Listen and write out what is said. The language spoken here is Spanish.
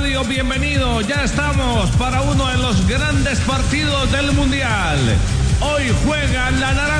Radio, bienvenido. Ya estamos para uno de los grandes partidos del Mundial. Hoy juega la naranja